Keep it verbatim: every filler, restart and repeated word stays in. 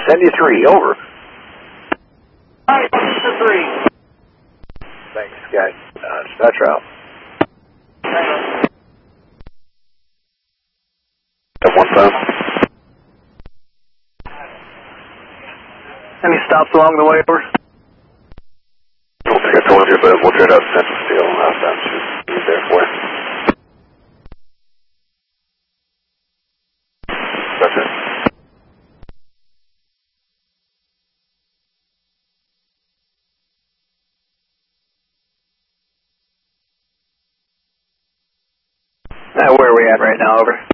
send you three, over. Alright, three. Thanks, guys. Uh, dispatch route. Have one phone. Any stops along the way, over? I don't think I told you, but we'll trade out Central Steel. Outbound should be there for you. That's it. Uh, where are we at right now, over?